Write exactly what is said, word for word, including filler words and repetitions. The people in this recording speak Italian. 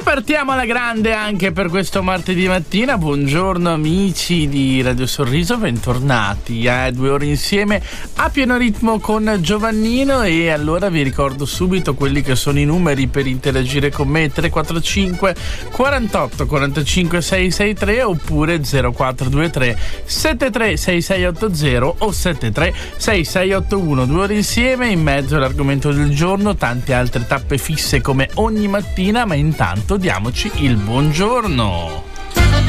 Partiamo alla grande anche per questo martedì mattina. Buongiorno amici di Radio Sorriso, bentornati a eh, due ore insieme a pieno ritmo con Giovannino. E allora vi ricordo subito quelli che sono i numeri per interagire con me: tre quattro cinque quarantotto quarantacinque seicentosessantatré oppure zero quattro due tre sette tre sei sei otto zero o sette tre sei sei otto uno. Due ore insieme, in mezzo all'argomento del giorno, tante altre tappe fisse come ogni mattina, ma intanto diamoci il buongiorno.